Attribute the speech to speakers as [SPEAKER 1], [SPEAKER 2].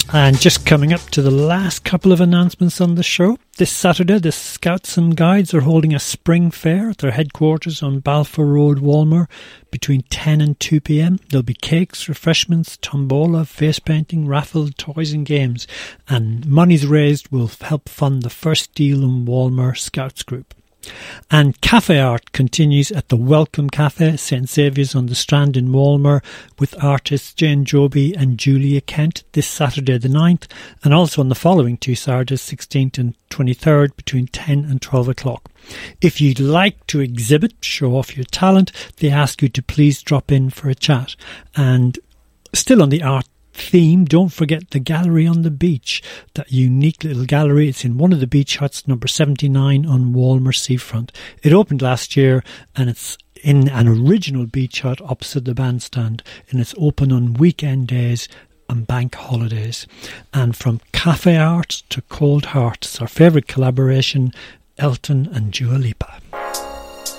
[SPEAKER 1] And just coming up to the last couple of announcements on the show. This Saturday, the Scouts and Guides are holding a spring fair at their headquarters on Balfour Road, Walmer, between 10 and 2 p.m. There'll be cakes, refreshments, tombola, face painting, raffle, toys and games. And monies raised will help fund the First Deal and Walmer Scouts group. And cafe art continues at the Welcome Cafe, St Saviour's on the Strand in Walmer, with artists Jane Joby and Julia Kent this Saturday the 9th, and also on the following two Saturdays, 16th and 23rd, between 10 and 12 o'clock. If you'd like to exhibit, show off your talent, they ask you to please drop in for a chat. And still on the art theme, don't forget the gallery on the beach, that unique little gallery. It's in one of the beach huts, number 79 on Walmer Seafront. It opened last year and it's in an original beach hut opposite the bandstand, and it's open on weekend days and bank holidays. And from cafe art to cold heart, it's our favourite collaboration, Elton and Dua Lipa.